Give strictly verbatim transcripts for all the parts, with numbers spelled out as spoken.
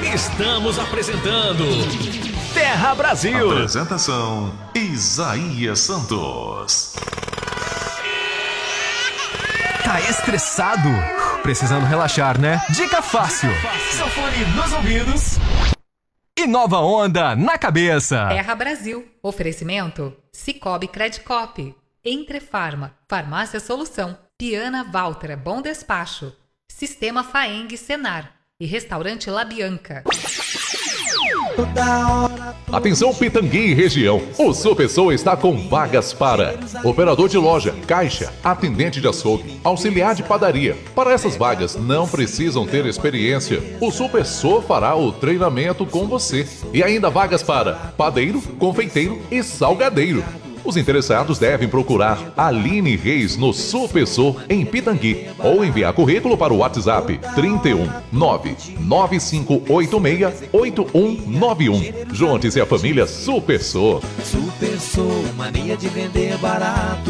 Estamos apresentando Terra Brasil. Apresentação Isaías Santos. Tá estressado? Precisando relaxar, né? Dica fácil. Só fone nos ouvidos e nova onda na cabeça. Terra Brasil. Oferecimento Cicobi Credicop, Entrefarma, Farmácia Solução, Piana Valtra, Bom Despacho, Sistema Faeng Senar e Restaurante La Bianca. Atenção Pitangui e região, o Supersol está com vagas para operador de loja, caixa, atendente de açougue, auxiliar de padaria. Para essas vagas não precisam ter experiência, o Supersol fará o treinamento com você. E ainda vagas para padeiro, confeiteiro e salgadeiro. Os interessados devem procurar Aline Reis no Supersol em Pitangui ou enviar currículo para o WhatsApp trinta e um, nove nove cinco oito seis, oito um nove um. Junte-se à família Supersol. Supersol, mania de vender barato.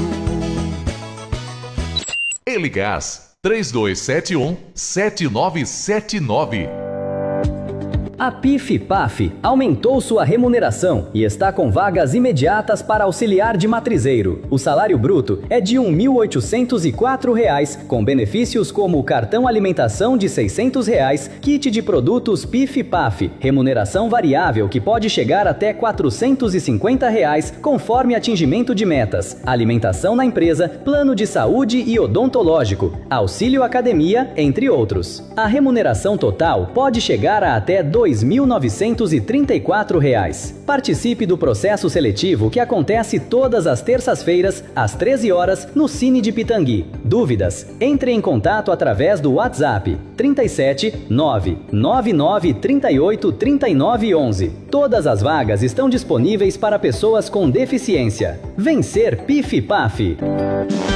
Eligás três dois sete um, sete nove sete nove. A PIF-PAF aumentou sua remuneração e está com vagas imediatas para auxiliar de matrizeiro. O salário bruto é de um mil oitocentos e quatro reais, com benefícios como cartão alimentação de seiscentos reais, kit de produtos PIF-PAF, remuneração variável que pode chegar até quatrocentos e cinquenta reais, conforme atingimento de metas, alimentação na empresa, plano de saúde e odontológico, auxílio academia, entre outros. A remuneração total pode chegar a até dois mil novecentos e trinta e quatro reais. Participe do processo seletivo que acontece todas as terças-feiras, às treze horas, no Cine de Pitangui. Dúvidas? Entre em contato através do WhatsApp trinta e sete, nove nove nove, trinta e oito, trinta e nove, onze. Todas as vagas estão disponíveis para pessoas com deficiência. Vencer PIF-PAF.